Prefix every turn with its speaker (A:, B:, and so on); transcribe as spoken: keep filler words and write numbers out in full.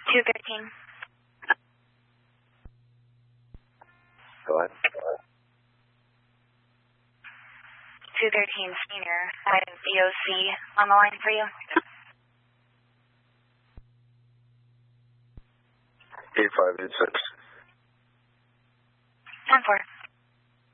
A: two thirteen.
B: Go ahead.
A: two thirteen Senior. I have B O C on the line for you.
B: eight five eight six.
A: ten four.